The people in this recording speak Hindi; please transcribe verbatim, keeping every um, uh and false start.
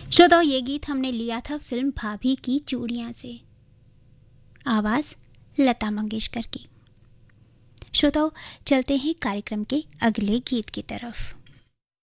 श्रोताओं, ये गीत हमने लिया था फिल्म भाभी की चूड़ियां से, आवाज लता मंगेशकर की। श्रोताओं, चलते हैं कार्यक्रम के अगले गीत की तरफ।